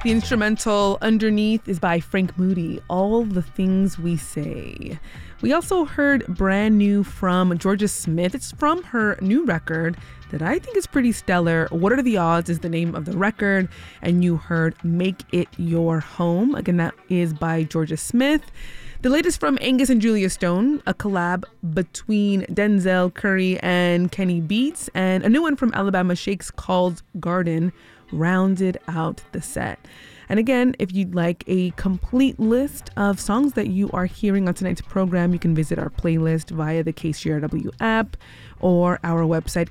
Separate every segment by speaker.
Speaker 1: The instrumental underneath is by Frank Moody, All the Things We Say. We also heard brand new from Jorja Smith. It's from her new record that I think is pretty stellar. What Are the Odds is the name of the record. And you heard Make It Your Home. Again, that is by Jorja Smith. The latest from Angus and Julia Stone, a collab between Denzel Curry and Kenny Beats, and a new one from Alabama Shakes called Garden rounded out the set. And again, if you'd like a complete list of songs that you are hearing on tonight's program, you can visit our playlist via the KCRW app or our website,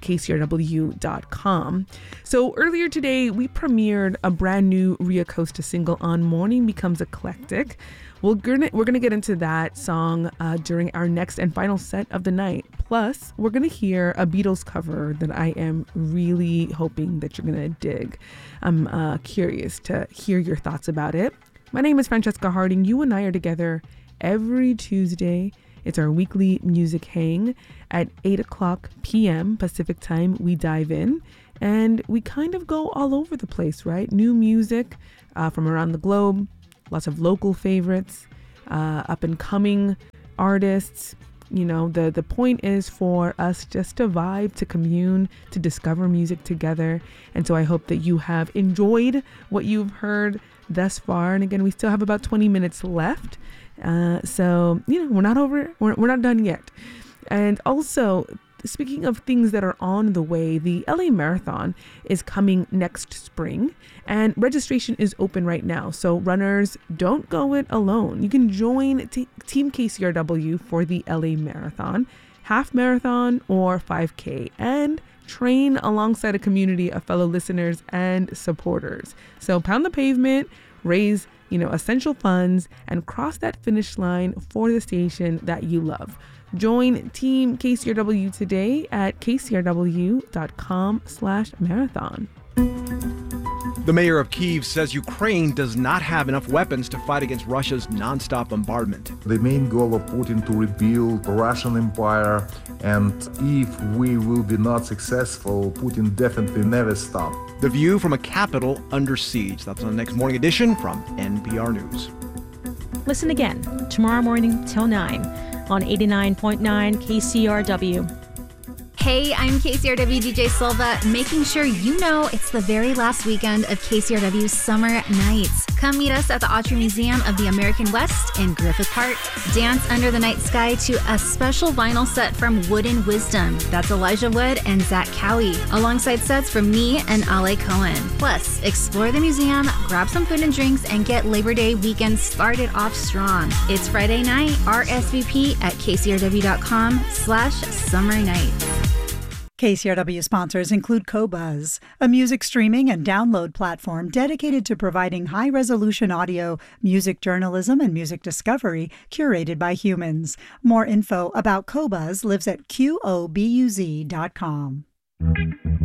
Speaker 1: kcrw.com. So earlier today, we premiered a brand new Ria Costa single on Morning Becomes Eclectic. We're gonna get into that song during our next and final set of the night. Plus, we're gonna hear a Beatles cover that I am really hoping that you're gonna dig. I'm curious to hear your thoughts about it. My name is Francesca Harding. You and I are together every Tuesday. It's our weekly music hang at 8 o'clock p.m. Pacific time. We dive in and we kind of go all over the place, right? New music from around the globe. Lots of local favorites, up and coming artists. You know, the point is for us just to vibe, to commune, to discover music together. And so I hope that you have enjoyed what you've heard thus far. And again, we still have about 20 minutes left. So, you know, we're not over, we're not done yet. And also, speaking of things that are on the way, the LA Marathon is coming next spring and registration is open right now. So runners, don't go it alone. You can join Team KCRW for the LA Marathon, half marathon or 5K, and train alongside a community of fellow listeners and supporters. So pound the pavement, raise, essential funds, and cross that finish line for the station that you love. Join Team KCRW today at kcrw.com/marathon.
Speaker 2: The mayor of Kyiv says Ukraine does not have enough weapons to fight against Russia's nonstop bombardment.
Speaker 3: The main goal of Putin to rebuild the Russian Empire, and if we will be not successful, Putin definitely never stop.
Speaker 2: The View from a capital under siege. That's on the next morning edition from NPR News.
Speaker 4: Listen again tomorrow morning till 9 on 89.9 KCRW.
Speaker 5: Hey, I'm KCRW DJ Silva, making sure you know it's the very last weekend of KCRW's Summer Nights. Come meet us at the Autry Museum of the American West in Griffith Park. Dance under the night sky to a special vinyl set from Wooden Wisdom. That's Elijah Wood and Zach Cowie, alongside sets from me and Ale Cohen. Plus, explore the museum, grab some food and drinks, and get Labor Day weekend started off strong. It's Friday night. RSVP at kcrw.com/summer nights.
Speaker 6: KCRW sponsors include Qobuz, a music streaming and download platform dedicated to providing high-resolution audio, music journalism, and music discovery curated by humans. More info about Qobuz lives at qobuz.com.